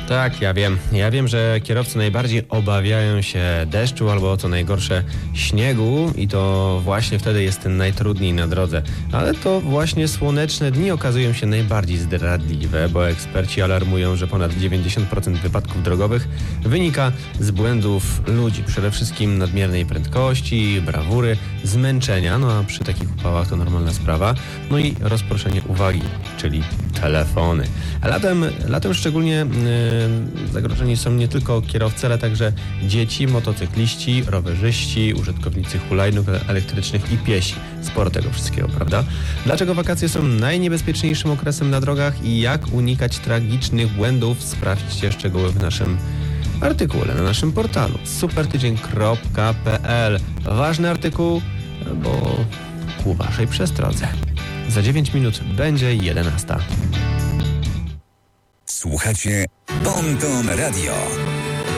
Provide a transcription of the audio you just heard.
Tak, ja wiem, że kierowcy najbardziej obawiają się deszczu albo co najgorsze śniegu i to właśnie wtedy jest najtrudniej na drodze. Ale to właśnie słoneczne dni okazują się najbardziej zdradliwe, bo eksperci alarmują, że ponad 90% wypadków drogowych wynika z błędów ludzi. Przede wszystkim nadmiernej prędkości, brawury, zmęczenia, no a przy takich upałach to normalna sprawa. No i rozproszenie uwagi, czyli telefony. A latem szczególnie zagrożeni są nie tylko kierowcy, ale także dzieci, motocykliści, rowerzyści, użytkownicy hulajnóg elektrycznych i piesi. Sporo tego wszystkiego, prawda? Dlaczego wakacje są najniebezpieczniejszym okresem na drogach i jak unikać tragicznych błędów? Sprawdźcie szczegóły w naszym artykule na naszym portalu supertydzień.pl. Ważny artykuł, bo ku waszej przestrodze. Za 9 minut będzie 11. Słuchacie Bon Ton Radio.